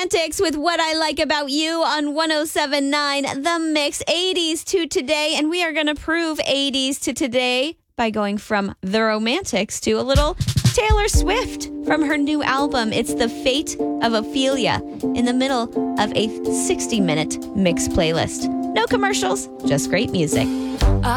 Romantics with What I Like About You on 107.9 The Mix. 80s to today, and we are going to prove 80s to today by going from The Romantics to a little Taylor Swift from her new album. It's The Fate of Ophelia in the middle of a 60-minute mix playlist. No commercials, just great music.